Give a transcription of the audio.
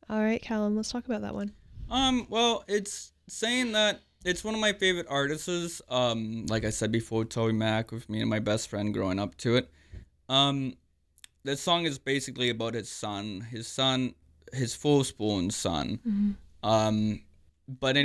All right, Callum, let's talk about that one. Well, it's saying that it's one of my favorite artists. Like I said before, Toby Mac with me and my best friend growing up to it. Um, that song is basically about his son, his full spoon son. Mm-hmm. Um, but